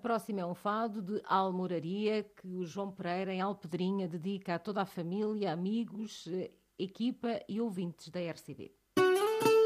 próxima é um fado de Almoraria que o João Pereira, em Alpedrinha, dedica a toda a família, amigos, equipa e ouvintes da RCB.